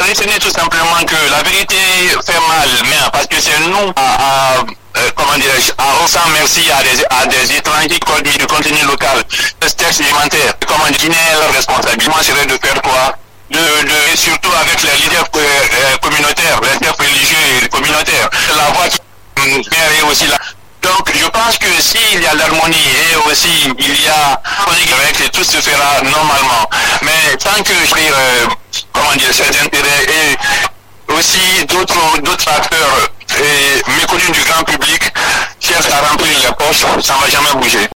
retenir tout simplement que la vérité fait mal, mais parce que c'est nous comment dirais-je, à ressent merci à des étrangers qui produisent du contenu local, des textes alimentaires. Comment dire, leur responsabilité serait de faire quoi? Surtout avec les leaders communautaires, les leaders religieux et communautaires. La voix qui est aussi là. Donc, je pense que s'il y a l'harmonie et aussi il y a avec tout se fera normalement. Mais tant que comment dire, ces intérêts et aussi d'autres acteurs méconnus du grand public cherchent à remplir les poches, ça ne va jamais bouger.